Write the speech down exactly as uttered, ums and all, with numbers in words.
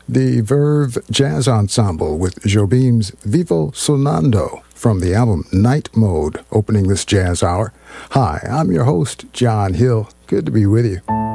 The Verve Jazz Ensemble with Jobim's Vivo Sonando from the album Night Mode, opening this jazz hour. Hi, I'm your host, John Hill. Good to be with you.